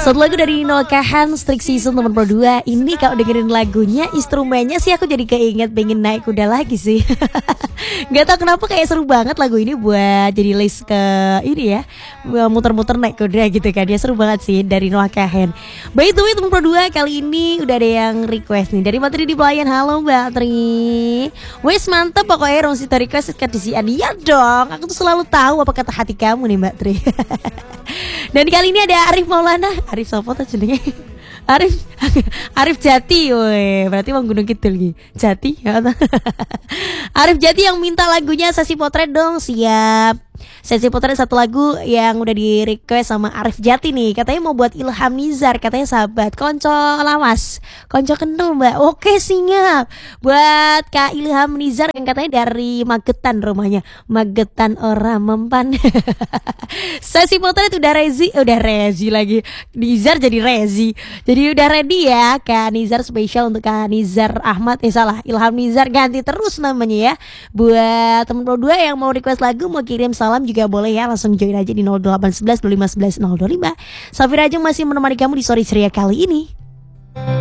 Satu lagu dari Nokahan, Strict Season nomor 2. Ini kalau dengerin lagunya, instrumennya sih aku jadi keinget pengen naik kuda lagi sih. Gak tau kenapa kayak seru banget lagu ini buat jadi list ke ini ya, muter-muter naik kuda gitu kan. Ya seru banget sih dari Nokahan. By the way nomor 2 kali ini udah ada yang request nih dari Mbak Tri di pelayan. Halo Mbak Tri. Wes mantep pokoknya Rosita request ke disian. Iya dong, aku tuh selalu tahu apa kata hati kamu nih Mbak Tri. Dan kali ini ada Arif Maulana. Arif siapa tuh jenenge? Arif Jati, woi, berarti Bang Gunung Kidul gitu. Jati, ya. Arif Jati yang minta lagunya Sesi Potret dong, siap. Sesi Potret satu lagu yang udah di request sama Arif Jati nih. Katanya mau buat Ilham Nizar, katanya sahabat konco lawas, konco kenal Mbak. Oke siap. Buat Kak Ilham Nizar yang katanya dari Magetan rumahnya. Magetan orang mempan. Sesi Potret udah rezi lagi. Nizar jadi rezi. Jadi udah ready ya Kak Nizar, spesial untuk Kak Nizar Ahmad. Salah, Ilham Nizar ganti terus namanya ya. Buat temen pro 2 yang mau request lagu, mau kirim salam juga boleh ya. Langsung join aja di 0811 2511 025. Safira Ajeng masih menemani kamu di sore ceria kali ini.